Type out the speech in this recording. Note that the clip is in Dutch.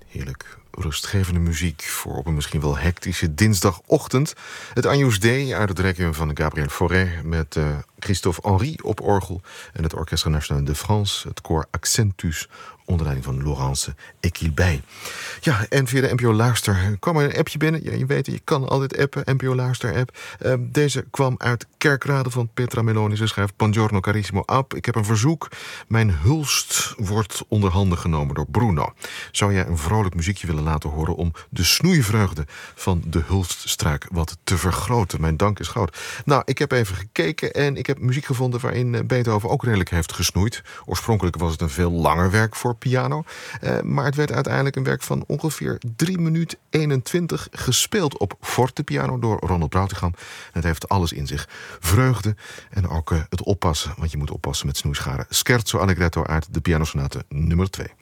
Heerlijk rustgevende muziek voor op een misschien wel hectische dinsdagochtend. Het Agnus Dei uit het Requiem van Gabriel Fauré met Christophe Henry op orgel en het Orchestre National de France, het koor Accentus onder leiding van Laurence Equilbey. Ja, en via de NPO Luister kwam er een appje binnen. Ja, je weet, je kan altijd appen, NPO Luister app. Deze kwam uit Kerkrade van Petra Meloni. Ze schrijft: Buongiorno carissimo app. Ik heb een verzoek. Mijn hulst wordt onder handen genomen door Bruno. Zou jij een vrolijk muziekje willen laten horen om de snoeivreugde van de hulststruik wat te vergroten? Mijn dank is groot. Nou, ik heb even gekeken en ik heb muziek gevonden waarin Beethoven ook redelijk heeft gesnoeid. Oorspronkelijk was het een veel langer werk voor piano. Maar het werd uiteindelijk een werk van ongeveer 3 minuten 21 gespeeld op fortepiano door Ronald Brautigam. Het heeft alles in zich. Vreugde en ook het oppassen, want je moet oppassen met snoeischaren. Scherzo allegretto uit de pianosonate nummer 2.